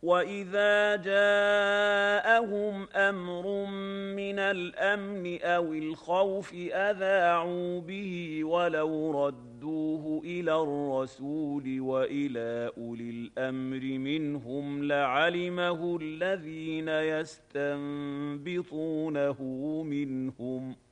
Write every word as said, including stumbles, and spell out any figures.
وَإِذَا جَاءَهُمْ أَمْرٌ مِّنَ الْأَمْنِ أَوِ الْخَوْفِ أَذَاعُوا بِهِ وَلَوْ رَدُّوهُ إِلَى الرَّسُولِ وَإِلَىٰ أُولِي الْأَمْرِ مِنْهُمْ لَعَلِمَهُ الَّذِينَ يَسْتَنبِطُونَهُ مِنْهُمْ ۗ